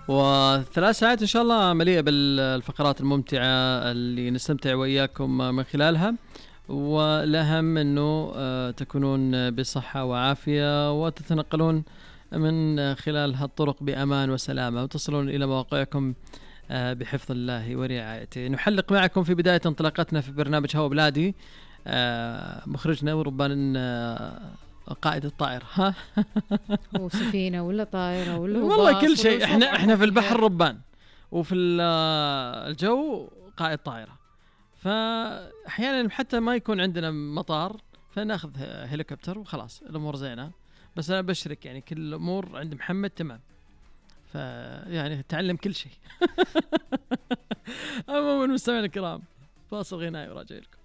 و3 ساعات إن شاء الله مليئة بالفقرات الممتعة اللي نستمتع وإياكم من خلالها، والأهم أنه تكونون بصحة وعافية وتتنقلون من خلال هالطرق بأمان وسلامة، وتصلون إلى مواقعكم بحفظ الله ورعايته. نحلق معكم في بداية انطلاقتنا في برنامج هوا بلادي مخرجنا وربما قائد الطائرة، ها هو سفينة ولا طائرة ولا والله كل شيء. احنا في البحر ربان، وفي الجو قائد طائرة، فأحيانا حتى ما يكون عندنا مطار فناخذ هليكوبتر وخلاص الأمور زينة. بس أنا بشرك يعني كل الأمور عند محمد تمام، فيعني تعلم كل شيء. عموما مستمعينا الكرام، فاصل غنائي وراجع لكم.